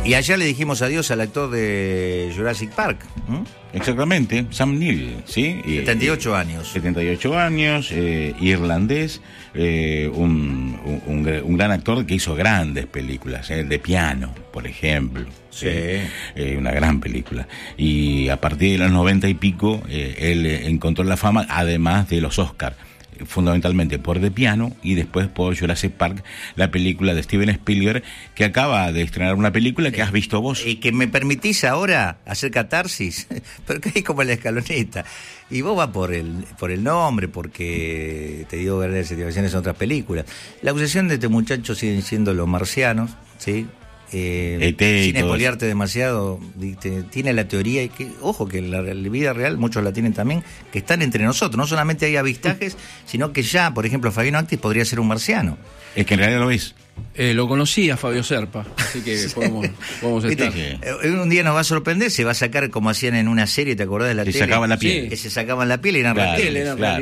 Y ayer le dijimos adiós al actor de Jurassic Park. Exactamente, Sam Neill, ¿sí? 78 años. 78 años, irlandés, un gran actor que hizo grandes películas, de piano, por ejemplo. Sí. Una gran película. Y a partir de los 90 y pico, él encontró la fama, además de los Oscars. Fundamentalmente por The Piano y después por Jurassic Park, la película de Steven Spielberg, que acaba de estrenar una película que has visto vos. Y que me permitís ahora hacer catarsis, pero que es como la escaloneta. Y vos vas por el nombre, porque te digo grandes satisfacciones en otras películas. La obsesión de este muchacho siguen siendo los marcianos, ¿sí? Sin espoliarte demasiado, tiene la teoría, y que, ojo, que en la vida real muchos la tienen también, que están entre nosotros, no solamente hay avistajes, sino que ya, por ejemplo, Fabiano Actis podría ser un marciano. Es que en realidad lo es. Lo conocí a Fabio Serpa, así que podemos estar. Un día nos va a sorprender, se va a sacar como hacían en una serie, ¿te acordás de la tele? Se sacaban la piel. Que se sacaban la piel y eran claro, reptiles. Claro.